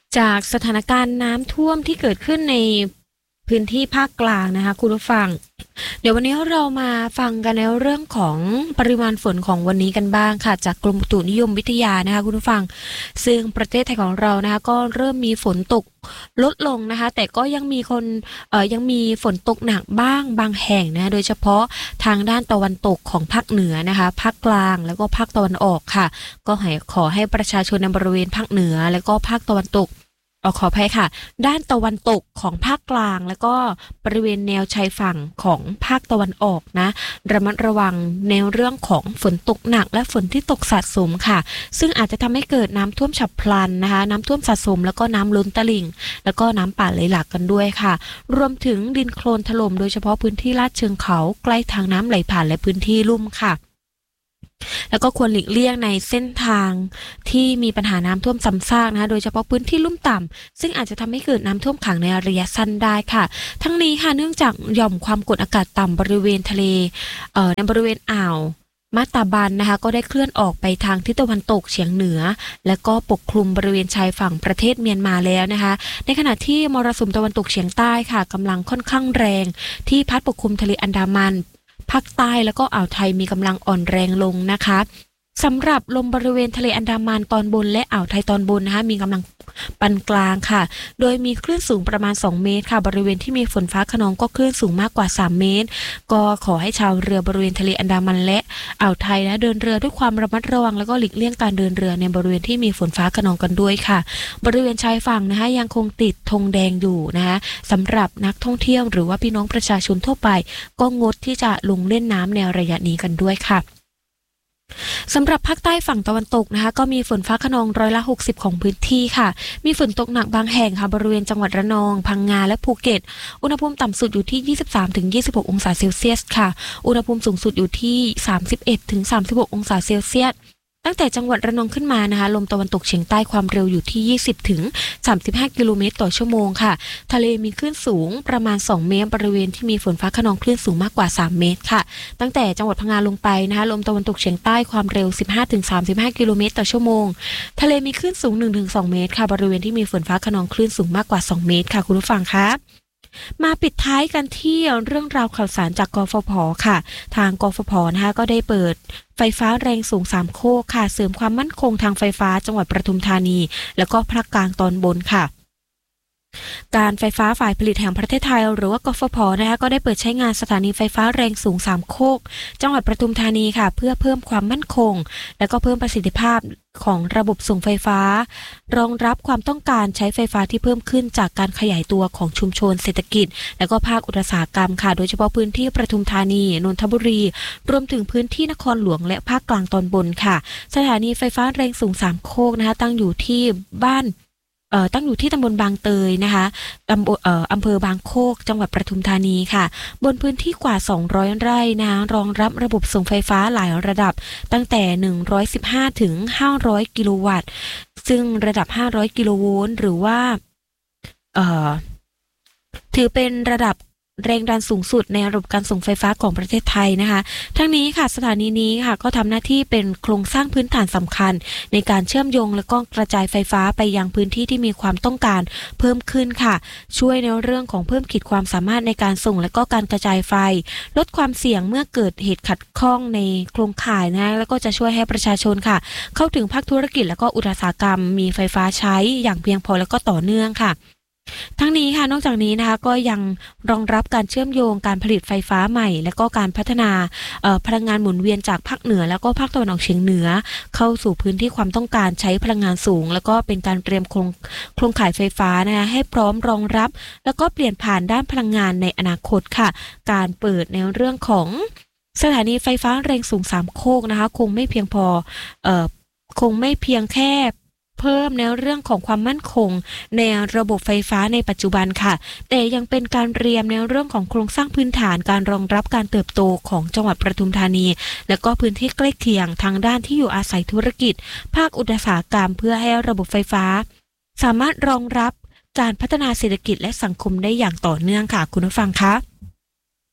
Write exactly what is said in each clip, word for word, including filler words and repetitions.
จากสถานการณ์น้ำท่วมที่เกิดขึ้นในพื้นที่ภาคกลางนะคะคุณผู้ฟังเดี๋ยววันนี้เรามาฟังกันในเรื่องของปริมาณฝนของวันนี้กันบ้างค่ะจากกรมอุตุนิยมวิทยานะคะคุณผู้ฟังซึ่งประเทศไทยของเรานะคะก็เริ่มมีฝนตกลดลงนะคะแต่ก็ยังมีคนเอ่อยังมีฝนตกหนักบ้างบางแห่งนะโดยเฉพาะทางด้านตะวันตกของภาคเหนือนะคะภาคกลางแล้วก็ภาคตะวันออกค่ะก็ให้ขอให้ประชาชนในบริเวณภาคเหนือแล้วก็ภาคตะวันตกออขออภัยค่ะด้านตะวันตกของภาคกลางแล้วก็บริเวณแนวชายฝั่งของภาคตะวันออกนะระมัดระวังในเรื่องของฝนตกหนักและฝนที่ตกสะสมค่ะซึ่งอาจจะทำให้เกิดน้ำท่วมฉับพลันนะคะน้ำท่วมสะสมแล้วก็น้ำล้นตลิ่งแล้วก็น้ำป่าไหลหลากกันด้วยค่ะรวมถึงดินโคลนถล่มโดยเฉพาะพื้นที่ลาดเชิงเขาใกล้ทางน้ำไหลผ่านและพื้นที่ลุ่มค่ะแล้วก็ควรหลีกเลี่ยงในเส้นทางที่มีปัญหาน้ำท่วมซ้ำซากนะคะโดยเฉพาะพื้นที่ลุ่มต่ำซึ่งอาจจะทำให้เกิดน้ำท่วมขังในระยะสั้นได้ค่ะทั้งนี้ค่ะเนื่องจากหย่อมความกดอากาศต่ำบริเวณทะเลเอ่อในบริเวณอ่าวมาตาบันนะคะก็ได้เคลื่อนออกไปทางทิศตะวันตกเฉียงเหนือและก็ปกคลุมบริเวณชายฝั่งประเทศเมียนมาแล้วนะคะในขณะที่มรสุมตะวันตกเฉียงใต้ค่ะกำลังค่อนข้างแรงที่พัดปกคลุมทะเลอันดามันภาคใต้แล้วก็อ่าวไทยมีกำลังอ่อนแรงลงนะคะสำหรับลมบริเวณทะเลอันดามันตอนบนและอ่าวไทยตอนบนนะคะมีกำลังปานกลางค่ะโดยมีคลื่นสูงประมาณสองเมตรค่ะบริเวณที่มีฝนฟ้าคะนองก็คลื่นสูงมากกว่าสามเมตรก็ขอให้ชาวเรือบริเวณทะเลอันดามันและอ่าวไทยนะเดินเรือด้วยความระมัดระวังแล้วก็หลีกเลี่ยงการเดินเรือในบริเวณที่มีฝนฟ้าคะนองกันด้วยค่ะบริเวณชายฝั่งนะคะยังคงติดธงแดงอยู่นะคะสำหรับนักท่องเที่ยวหรือว่าพี่น้องประชาชนทั่วไปก็งดที่จะลงเล่นน้ำในระยะนี้กันด้วยค่ะสำหรับภาคใต้ฝั่งตะวันตกนะคะก็มีฝนฟ้าคะนองร้อยละหกสิบของพื้นที่ค่ะมีฝนตกหนักบางแห่งค่ะบริเวณจังหวัดระนองพังงาและภูเก็ตอุณหภูมิต่ำสุดอยู่ที่ ยี่สิบสามถึงยี่สิบหก องศาเซลเซียสค่ะอุณหภูมิสูงสุดอยู่ที่ สามสิบเอ็ดถึงสามสิบหก องศาเซลเซียสตั้งแต่จังหวัดระนองขึ้นมานะคะลมตะวันตกเฉียงใต้ความเร็วอยู่ที่ ยี่สิบถึงสามสิบห้า กิโลเมตรต่อชั่วโมงค่ะทะเลมีคลื่นสูงประมาณสองเมตรบริเวณที่มีฝนฟ้าคะนองคลื่นสูงมากกว่าสามเมตรค่ะตั้งแต่จังหวัดพังงาลงไปนะคะลมตะวันตกเฉียงใต้ความเร็ว สิบห้าถึงสามสิบห้า กิโลเมตรต่อชั่วโมงทะเลมีคลื่นสูง หนึ่งถึงสอง เมตรค่ะบริเวณที่มีฝนฟ้าคะนองคลื่นสูงมากกว่าสองเมตรค่ะคุณผู้ฟังคะมาปิดท้ายกันที่เรื่องราวข่าวสารจากกฟผ.ค่ะทางกฟผ.นะคะก็ได้เปิดไฟฟ้าแรงสูงสามโคกค่ะเสริมความมั่นคงทางไฟฟ้าจังหวัดปทุมธานีแล้วก็ภาคกลางตอนบนค่ะการไฟฟ้าฝ่ายผลิตแห่งประเทศไทยหรือว่ากฟผ.นะคะก็ได้เปิดใช้งานสถานีไฟฟ้าแรงสูงสามโคกจังหวัดปทุมธานีค่ะเพื่อเพิ่มความมั่นคงและก็เพิ่มประสิทธิภาพของระบบส่งไฟฟ้ารองรับความต้องการใช้ไฟฟ้าที่เพิ่มขึ้นจากการขยายตัวของชุมชนเศรษฐกิจและก็ภาคอุตสาหกรรมค่ะโดยเฉพาะพื้นที่ปทุมธานีนนทบุรีรวมถึงพื้นที่นครหลวงและภาคกลางตอนบนค่ะสถานีไฟฟ้าแรงสูงสามโคกนะคะตั้งอยู่ที่บ้านเอ่อตั้งอยู่ที่ตำบลบางเตยนะคะตำบลเอ่ออำเภอบางโคกจังหวัดปทุมธานีค่ะบนพื้นที่กว่าสองร้อยไร่นะคะรองรับระบบส่งไฟฟ้าหลายระดับตั้งแต่หนึ่งร้อยสิบห้าถึงห้าร้อยกิโลวัตต์ซึ่งระดับห้าร้อยกิโลโวลต์หรือว่าเอ่อถือเป็นระดับแรงดันสูงสุดในระบบการส่งไฟฟ้าของประเทศไทยนะคะทั้งนี้ค่ะสถานีนี้ค่ะก็ทำหน้าที่เป็นโครงสร้างพื้นฐานสำคัญในการเชื่อมโยงและก็กระจายไฟฟ้าไปยังพื้นที่ที่มีความต้องการเพิ่มขึ้นค่ะช่วยในเรื่องของเพิ่มขีดความสามารถในการส่งและก็การกระจายไฟลดความเสี่ยงเมื่อเกิดเหตุขัดข้องในโครงข่ายนะแล้วก็จะช่วยให้ประชาชนค่ะเข้าถึงภาคธุรกิจและก็อุตสาหกรรมมีไฟฟ้าใช้อย่างเพียงพอและก็ต่อเนื่องค่ะทั้งนี้ค่ะนอกจากนี้นะคะก็ยังรองรับการเชื่อมโยงการผลิตไฟฟ้าใหม่และก็การพัฒนาพลังงานหมุนเวียนจากภาคเหนือแล้วก็ภาคตะวันออกเฉียงเหนือเข้าสู่พื้นที่ความต้องการใช้พลังงานสูงแล้วก็เป็นการเตรียมโครงโครงข่ายไฟฟ้านะคะให้พร้อมรองรับแล้วก็เปลี่ยนผ่านด้านพลังงานในอนาคตค่ะการเปิดในเรื่องของสถานีไฟฟ้าแรงสูงสามโคกนะคะคงไม่เพียงพอเอ่อคงไม่เพียงแค่เพิ่มในเรื่องของความมั่นคงในระบบไฟฟ้าในปัจจุบันค่ะแต่ยังเป็นการเตรียมในเรื่องของโครงสร้างพื้นฐานการรองรับการเติบโตของจังหวัดปทุมธานีและก็พื้นที่ใกล้เคียงทางด้านที่อยู่อาศัยธุรกิจภาคอุตสาหกรรมเพื่อให้ระบบไฟฟ้าสามารถรองรับการพัฒนาเศรษฐกิจและสังคมได้อย่างต่อเนื่องค่ะคุณผู้ฟังคะ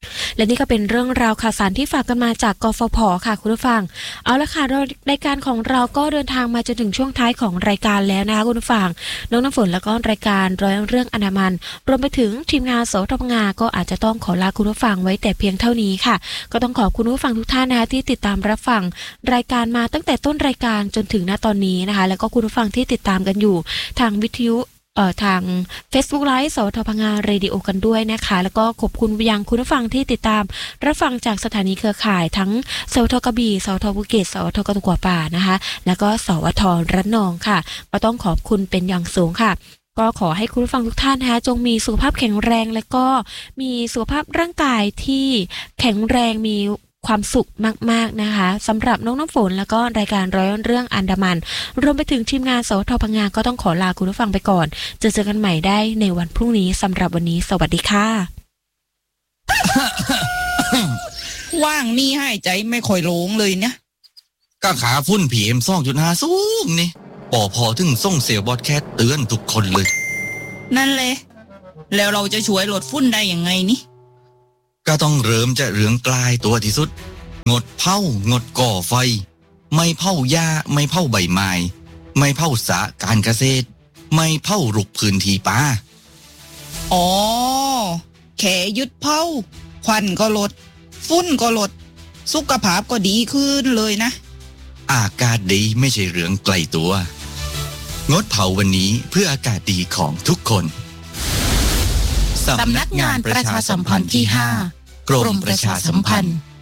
และนี่ก็เป็นเรื่องราวข่าวสารที่ฝากกันมาจากกฟผ.ค่ะคุณผู้ฟังเอาละค่ะรายการของเราก็เดินทางมาจนถึงช่วงท้ายของรายการแล้วนะคะคุณผู้ฟังน้องน้ำฝนแล้วก็รายการร้อยเรื่องอนามันรวมไปถึงทีมงานสทงก็อาจจะต้องขอลาคุณผู้ฟังไว้แต่เพียงเท่านี้ค่ะก็ต้องขอบคุณผู้ฟังทุกท่านนะคะที่ติดตามรับฟังรายการมาตั้งแต่ต้นรายการจนถึงณตอนนี้นะคะแล้วก็คุณผู้ฟังที่ติดตามกันอยู่ทางวิทยุเอ่อทาง Facebook Live สทพังงาเรดิโอกันด้วยนะคะแล้วก็ขอบคุณไปยังคุณผู้ฟังที่ติดตามรับฟังจากสถานีเครือข่ายทั้งสวทกระบี่สวทภูเก็ตสวทกตะกั่วป่านะคะแล้วก็สวทระนองค่ะก็ต้องขอบคุณเป็นอย่างสูงค่ะก็ขอให้คุณผู้ฟังทุกท่านนะคะจงมีสุขภาพแข็งแรงและก็มีสุขภาพร่างกายที่แข็งแรงมีความสุขมากๆนะคะสำหรับน้องน้ำฝนแล้วก็รายการร้อยเรื่องอันดามันรวมไปถึงทีมงานสวทพังงาก็ต้องขอลาคุณผู้ฟังไปก่อนเจอเจอกันใหม่ได้ในวันพรุ่งนี้สำหรับวันนี้สวัสดีค่ะว่างนี่หายใจไม่ค่อยโล่งเลยเนี่ยก็ขาฝุ่น พี เอ็ม สองจุดห้า สูงนี่ปอพอถึงส่งเสียบอดแคสเตือนทุกคนเลยนั่นเลยแล้วเราจะช่วยลดฝุ่นได้ยังไงนี่ก็ต้องเริ่มจะเรื่องกลายตัวที่สุดงดเผางดก่อไฟไม่เผาหญ้าไม่เผาใบไม้ไม่เผาสระการเกษตรไม่เผารุกพื้นที่ป่าอ๋อแค่ยึดเผาควันก็ลดฝุ่นก็ลดสุขภาพก็ดีขึ้นเลยนะอากาศดีไม่ใช่เรื่องไกลตัวงดเผาวันนี้เพื่ออากาศดีของทุกคนสำนักงานประชาสัมพันธ์ที่ห้ากรมประชาสัมพันธ์